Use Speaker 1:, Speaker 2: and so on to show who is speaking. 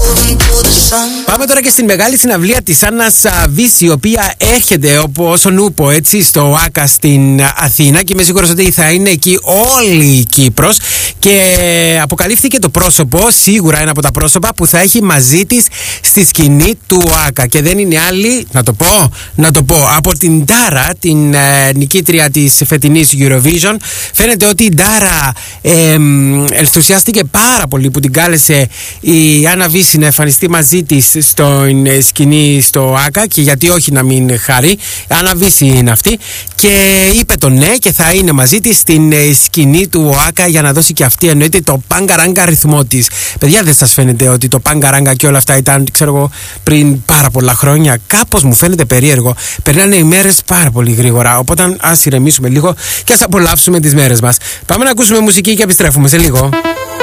Speaker 1: Πάμε τώρα και στην μεγάλη συναυλία της Άννας Βύση, η οποία έρχεται όπως ο Νούπο, έτσι, στο ΆΚΑ στην Αθήνα, και είμαι σίγουρος ότι θα είναι εκεί όλη η Κύπρος. Και αποκαλύφθηκε το πρόσωπο, σίγουρα ένα από τα πρόσωπα που θα έχει μαζί της στη σκηνή του ΆΚΑ, και δεν είναι άλλη, να το πω, από την Ντάρα, την νικήτρια της φετινής Eurovision. Φαίνεται ότι η Ντάρα ενθουσιάστηκε πάρα πολύ που την κάλεσε η Άννα Βύση να εμφανιστεί μαζί της στο σκηνή στο ΆΚΑ, και γιατί όχι να μην χαρεί. Άννα Βύση είναι αυτή, και είπε το ναι, και θα είναι μαζί της στην σκηνή του ΆΚΑ για να δώσει και αυτή, εννοείται, το παγκαράγκα ρυθμό της. Παιδιά, δεν σας φαίνεται ότι το παγκαράγκα και όλα αυτά ήταν, ξέρω εγώ, πριν πάρα πολλά χρόνια? Κάπως μου φαίνεται περίεργο. Περνάνε οι μέρες πάρα πολύ γρήγορα. Οπότε ας ηρεμήσουμε λίγο και ας απολαύσουμε τις μέρες μας. Πάμε να ακούσουμε μουσική και επιστρέφουμε σε λίγο.